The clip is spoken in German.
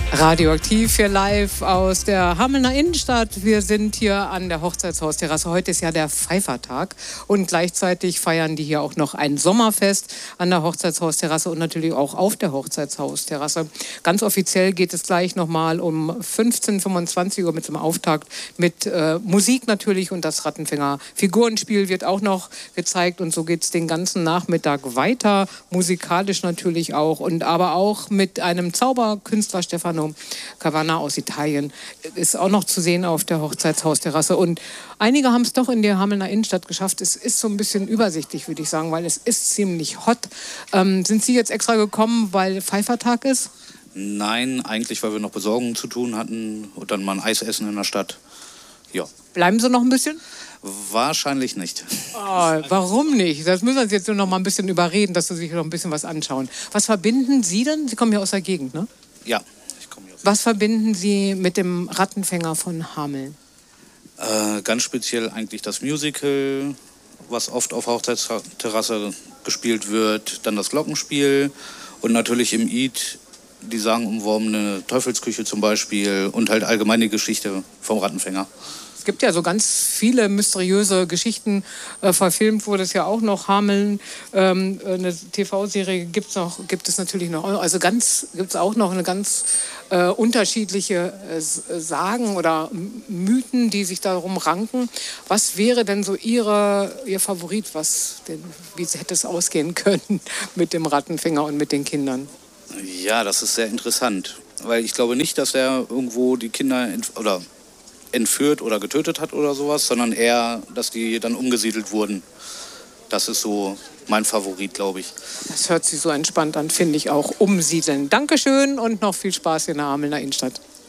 Radioaktiv hier live aus der Hamelner Innenstadt. Wir sind hier an der Hochzeitshausterrasse. Heute ist ja der Pfeifertag und gleichzeitig feiern die hier auch noch ein Sommerfest an der Hochzeitshausterrasse und natürlich auch auf der Hochzeitshausterrasse. Ganz offiziell geht es gleich nochmal um 15:25 Uhr mit dem Auftakt mit Musik natürlich, und das Rattenfänger-Figurenspiel wird auch noch gezeigt, und so geht es den ganzen Nachmittag weiter, musikalisch natürlich auch, und aber auch mit einem Zauberkünstler, Stefano Cavanna aus Italien, ist auch noch zu sehen auf der Hochzeitshausterrasse. Und einige haben es doch in der Hamelner Innenstadt geschafft. Es ist so ein bisschen übersichtlich, würde ich sagen, weil es ist ziemlich hot. Sind Sie jetzt extra gekommen, weil Pfeifertag ist? Nein, eigentlich, weil wir noch Besorgungen zu tun hatten und dann mal ein Eis essen in der Stadt. Ja. Bleiben Sie noch ein bisschen? Wahrscheinlich nicht. Oh, warum nicht? Das müssen wir uns jetzt nur noch mal ein bisschen überreden, dass Sie sich noch ein bisschen was anschauen. Was verbinden Sie denn? Sie kommen ja aus der Gegend, ne? Ja, ich komme hier aus. Was verbinden Sie mit dem Rattenfänger von Hameln? Ganz speziell eigentlich das Musical, was oft auf Hochzeitsterrasse gespielt wird. Dann das Glockenspiel und natürlich im Eid die sagenumwobene Teufelsküche zum Beispiel und halt allgemeine Geschichte vom Rattenfänger. Es gibt ja so ganz viele mysteriöse Geschichten. Verfilmt wurde es ja auch noch. Hameln, eine TV-Serie gibt es natürlich noch. Also gibt es auch noch eine ganz unterschiedliche Sagen oder Mythen, die sich darum ranken. Was wäre denn so Ihr Favorit? Wie hätte es ausgehen können mit dem Rattenfänger und mit den Kindern? Ja, das ist sehr interessant, weil ich glaube nicht, dass er irgendwo die Kinder entführt oder getötet hat oder sowas, sondern eher, dass die dann umgesiedelt wurden. Das ist so mein Favorit, glaube ich. Das hört sich so entspannt an, finde ich auch. Umsiedeln. Dankeschön und noch viel Spaß in der Hamelner Innenstadt.